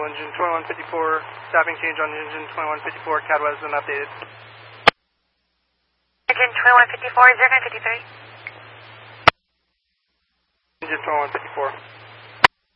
Arrival engine 2154, stopping change on engine 2154, CAD was updated. Engine 2154, 0953. Engine 2154.